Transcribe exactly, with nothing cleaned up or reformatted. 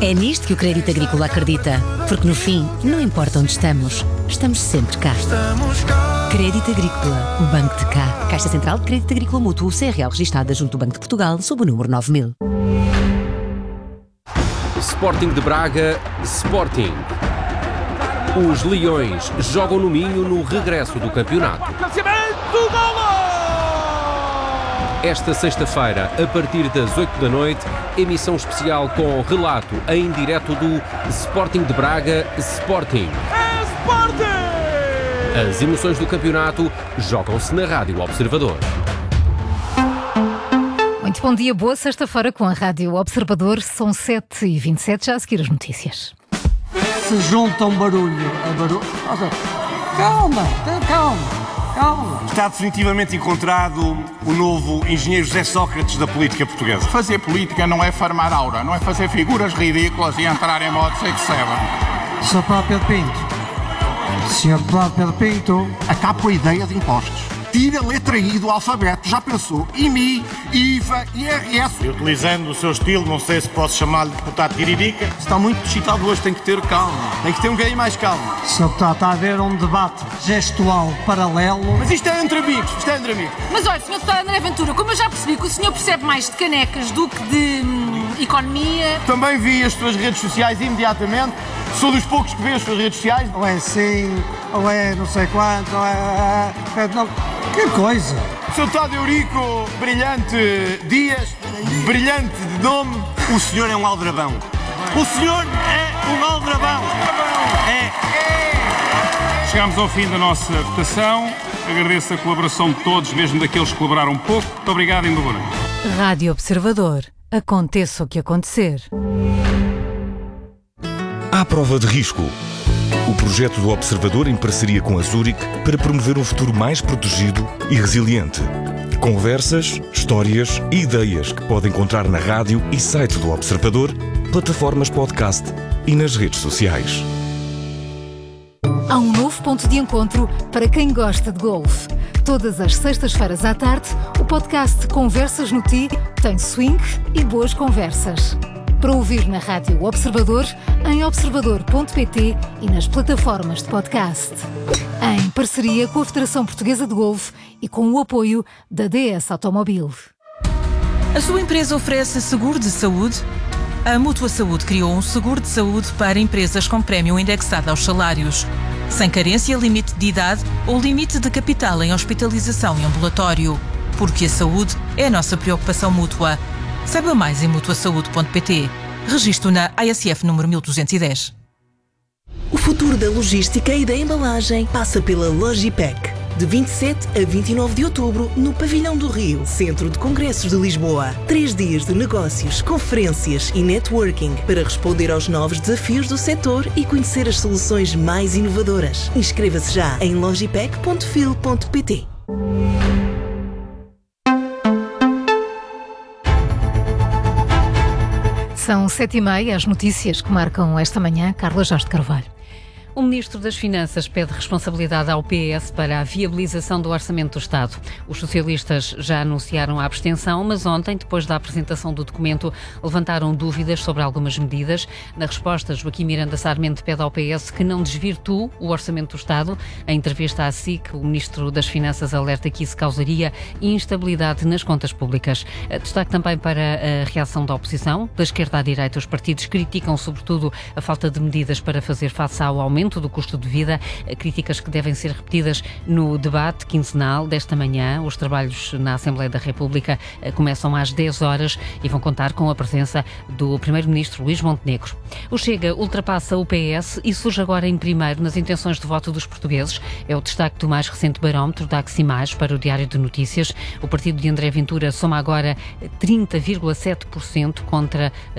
É nisto que o Crédito Agrícola acredita, porque no fim, não importa onde estamos, estamos sempre cá. Crédito Agrícola, o Banco de Cá. Caixa Central de Crédito Agrícola Mútuo, C R L registada junto do Banco de Portugal, sob o número nove mil. Sporting de Braga, Sporting. Os Leões jogam no Minho no regresso do campeonato. Esta sexta-feira, a partir das oito da noite, emissão especial com relato em direto do Sporting de Braga, Sporting. É Sporting! As emoções do campeonato jogam-se na Rádio Observador. Muito bom dia, boa sexta-feira com a Rádio Observador. São sete e vinte e sete, já a seguir as notícias. Se junta um barulho a barulho... Calma, calma, calma. Está definitivamente encontrado o novo engenheiro José Sócrates da política portuguesa. Fazer política não é farmar aura, não é fazer figuras ridículas e entrar em modo sem que saiba. senhor Pedro Pinto, senhor Pedro Pinto, Acaba com a ideia de impostos. Tira a letra I do alfabeto, já pensou? I M I, I V A, I R S. E utilizando o seu estilo, não sei se posso chamar-lhe deputado Tiririca. Está muito excitado hoje, tem que ter calma. Tem que ter um bocadinho mais calma. senhor Deputado, está a haver um debate gestual paralelo. Mas isto é entre amigos, isto é entre amigos. Mas olha, senhor Deputado André Ventura, como eu já percebi que o senhor percebe mais de canecas do que de hum, economia... Também vi as suas redes sociais imediatamente. Sou dos poucos que vê as suas redes sociais. Ou é sim, ou é não sei quanto, ou é... é não, que coisa! senhor Deputado Eurico Brilhante Dias, brilhante de nome. O senhor é um aldrabão. O senhor é um aldrabão. É. Chegámos ao fim da nossa votação. Agradeço a colaboração de todos, mesmo daqueles que colaboraram um pouco. Muito obrigado e muito boa noite. Rádio Observador. Aconteça o que acontecer. À prova de risco. O projeto do Observador em parceria com a Zurich para promover um futuro mais protegido e resiliente. Conversas, histórias e ideias que pode encontrar na rádio e site do Observador, plataformas podcast e nas redes sociais. Há um novo ponto de encontro para quem gosta de golfe. Todas as sextas-feiras à tarde, o podcast Conversas no Ti tem swing e boas conversas. Para ouvir na Rádio Observador, em observador ponto pt e nas plataformas de podcast. Em parceria com a Federação Portuguesa de Golfe e com o apoio da D S Automobil. A sua empresa oferece seguro de saúde? A Mútua Saúde criou um seguro de saúde para empresas com prémio indexado aos salários, sem carência, limite de idade ou limite de capital em hospitalização e ambulatório. Porque a saúde é a nossa preocupação mútua. Saiba mais em mutua saúde ponto pt. Registro na A S F número mil duzentos e dez. O futuro da logística e da embalagem passa pela Logipec. De vinte e sete a vinte e nove de outubro, no Pavilhão do Rio, Centro de Congressos de Lisboa. Três dias de negócios, conferências e networking para responder aos novos desafios do setor e conhecer as soluções mais inovadoras. Inscreva-se já em logipec ponto fil ponto pt. São sete e meia, as notícias que marcam esta manhã. Carla Jorge de Carvalho. O Ministro das Finanças pede responsabilidade ao P S para a viabilização do Orçamento do Estado. Os socialistas já anunciaram a abstenção, mas ontem, depois da apresentação do documento, levantaram dúvidas sobre algumas medidas. Na resposta, Joaquim Miranda Sarmento pede ao P S que não desvirtue o Orçamento do Estado. Em entrevista à S I C, o Ministro das Finanças alerta que isso causaria instabilidade nas contas públicas. Destaque também para a reação da oposição. Da esquerda à direita, os partidos criticam sobretudo a falta de medidas para fazer face ao aumento do custo de vida, críticas que devem ser repetidas no debate quinzenal desta manhã. Os trabalhos na Assembleia da República começam às dez horas e vão contar com a presença do Primeiro-Ministro Luís Montenegro. O Chega ultrapassa o P S e surge agora em primeiro nas intenções de voto dos portugueses. É o destaque do mais recente barómetro da Aximage para o Diário de Notícias. O partido de André Ventura soma agora trinta vírgula sete por cento contra